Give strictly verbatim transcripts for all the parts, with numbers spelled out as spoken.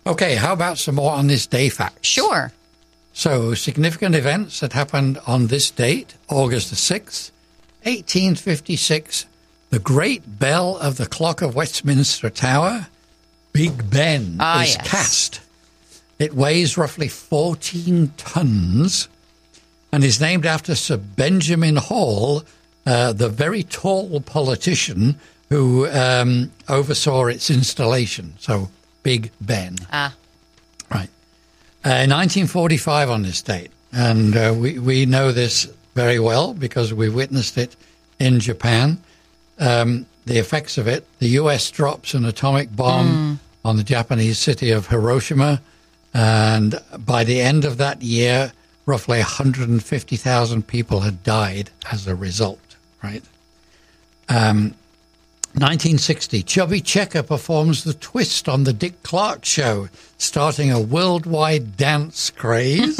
Okay, how about some more on this day facts? Sure. So, significant events that happened on this date, August the sixth, eighteen fifty-six, the great bell of the clock of Westminster Tower, Big Ben, ah, is yes. cast. It weighs roughly fourteen tons and is named after Sir Benjamin Hall, uh, the very tall politician who um, oversaw its installation. So, Big Ben. Ah. Right. Uh, nineteen forty-five on this date. And uh, we, we know this very well because we witnessed it in Japan. Um, the effects of it, the U S drops an atomic bomb mm. on the Japanese city of Hiroshima. And by the end of that year, roughly one hundred fifty thousand people had died as a result, right? Um, nineteen sixty, Chubby Checker performs the twist on the Dick Clark Show, starting a worldwide dance craze.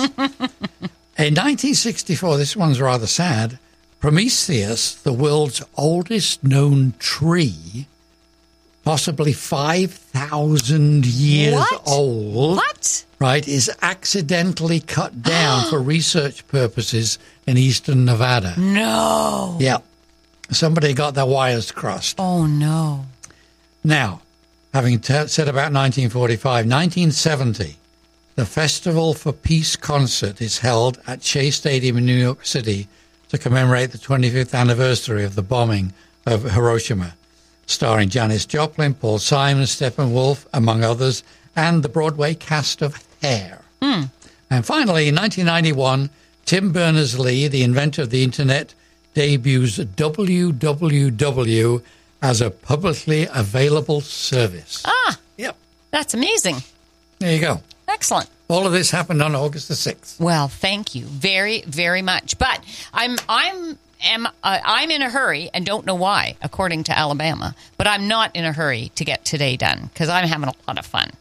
In nineteen sixty-four, this one's rather sad, Prometheus, the world's oldest known tree, possibly five thousand years what? old, what? right, is accidentally cut down for research purposes in eastern Nevada. No. Yeah. Somebody got their wires crossed. Oh, no. Now, having t- said about nineteen forty-five, nineteen seventy, the Festival for Peace concert is held at Shea Stadium in New York City to commemorate the twenty-fifth anniversary of the bombing of Hiroshima, starring Janis Joplin, Paul Simon, Steppenwolf, among others, and the Broadway cast of Hair. Mm. And finally, in nineteen ninety-one, Tim Berners-Lee, the inventor of the Internet, debuts W W W as a publicly available service. Ah, yep. That's amazing. There you go. Excellent. All of this happened on August the sixth. Well, thank you very, very much. But I'm I'm am uh, I'm in a hurry and don't know why, according to Alabama. But I'm not in a hurry to get today done because I'm having a lot of fun.